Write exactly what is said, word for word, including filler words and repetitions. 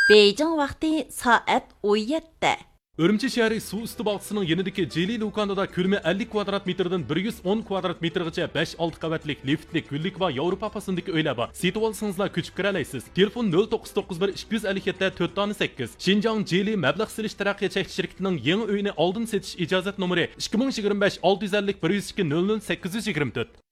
Beijing vaqti soat o'n yetti. Urumchi shahri suv usti bog'chisining yanidagi Jeli Lukanada ko'lami ellik kvadrat metrdan bir yuz o'n kvadrat metrgacha besh olti qavatlik liftli gullik va Yevropa pasındagi uylar bor. Setib olsangizlar ko'chib kira olasiz. Telefon nol to'qqiz to'qqiz bir ikki yuz ellik yetti to'rt sakkiz. Xinjiang Jeli mablag' silish taraqqiyot cheklanish shirkatining yangi uyini oldin setish ijozat nomeri ikki ming yigirma besh olti yuz ellik bir yuz ikki nol nol sakkiz yuz yigirma to'rt.